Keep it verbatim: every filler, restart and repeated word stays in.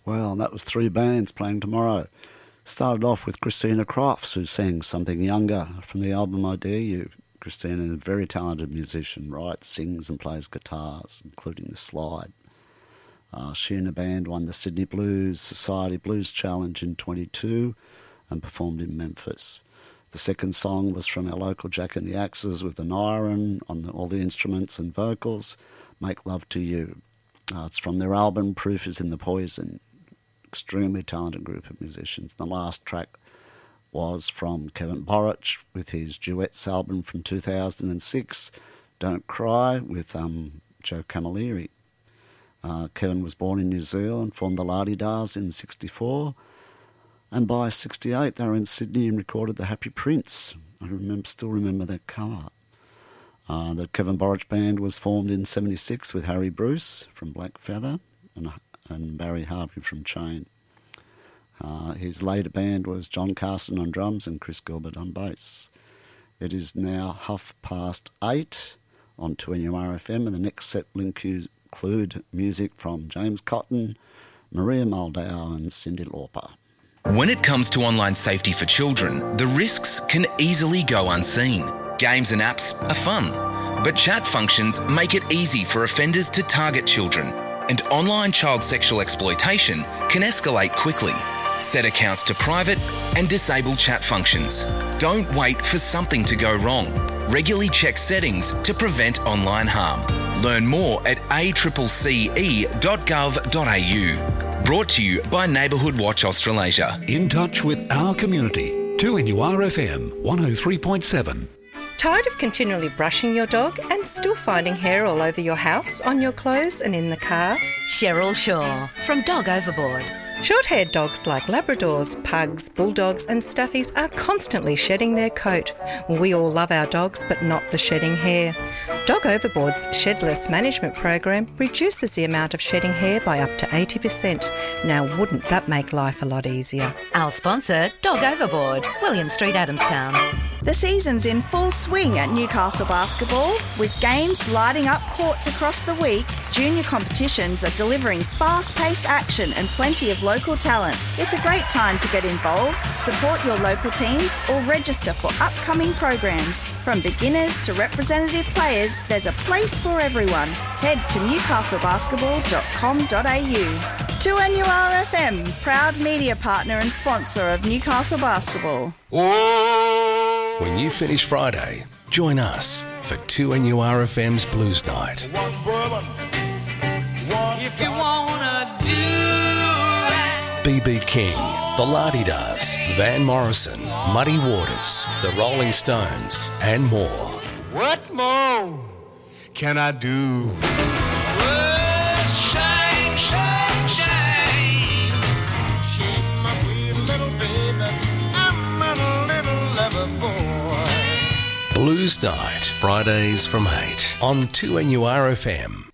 Well, that was three bands playing tomorrow. Started off with Christina Crofts, who sang Something Younger from the album I Dare You. Christina is a very talented musician, writes, sings and plays guitars, including the slide. Uh, she and a band won the Sydney Blues Society Blues Challenge in twenty-two and performed in Memphis. The second song was from our local Jack and the Axes with an iron on the, all the instruments and vocals, Make Love to You. Uh, it's from their album Proof is in the Poison. Extremely talented group of musicians. The last track was from Kevin Borich with his duets album from two thousand six, Don't Cry, with um, Joe Camilleri. Uh, Kevin was born in New Zealand, formed the La-Di-Das in sixty-four, and by sixty-eight they were in Sydney and recorded The Happy Prince. I remember, still remember that cover. Uh, the Kevin Borich Band was formed in seventy-six with Harry Bruce from Black Feather and, and Barry Harvey from Chain. Uh, his later band was John Carson on drums and Chris Gilbert on bass. It is now half past eight on two N U R F M, and the next set will include music from James Cotton, Maria Moldau and Cyndi Lauper. When it comes to online safety for children, the risks can easily go unseen. Games and apps are fun, but chat functions make it easy for offenders to target children, and online child sexual exploitation can escalate quickly. Set accounts to private and disable chat functions. Don't wait for something to go wrong. Regularly check settings to prevent online harm. Learn more at a c c e dot gov dot a u. Brought to you by Neighbourhood Watch Australasia. In touch with our community. two N U R F M one oh three point seven. Tired of continually brushing your dog and still finding hair all over your house, on your clothes and in the car? Cheryl Shaw from Dog Overboard. Short-haired dogs like Labradors, Pugs, Bulldogs and Stuffies are constantly shedding their coat. We all love our dogs, but not the shedding hair. Dog Overboard's Shedless Management Program reduces the amount of shedding hair by up to eighty percent. Now, wouldn't that make life a lot easier? Our sponsor, Dog Overboard, William Street, Adamstown. The season's in full swing at Newcastle Basketball. With games lighting up courts across the week, junior competitions are delivering fast-paced action and plenty of local talent. It's a great time to get involved, support your local teams or register for upcoming programs. From beginners to representative players, there's a place for everyone. Head to newcastle basketball dot com dot a u. two N U R F M, proud media partner and sponsor of Newcastle Basketball. When you finish Friday, join us for two N U R F M's Blues Night. If you wanna do right. B B King, the La-Di-Das, Van Morrison, Muddy Waters, the Rolling Stones, and more. What more can I do? Well, shine, shine, shine. She's my sweet little baby. I'm a little lover boy. Blues Night, Fridays from eight on two N U R F M.